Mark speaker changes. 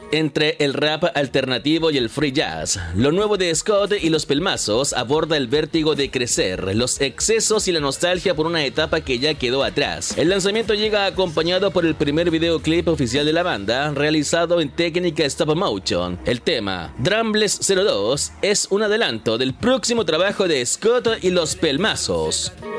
Speaker 1: Entre el rap alternativo y el free jazz, lo nuevo de Scott y Los Pelmazos aborda el vértigo de crecer, los excesos y la nostalgia por una etapa que ya quedó atrás. El lanzamiento llega acompañado por el primer videoclip oficial de la banda, realizado en técnica stop motion. El tema, Drumless 02, es un adelanto del próximo trabajo de Scott y Los Pelmazos.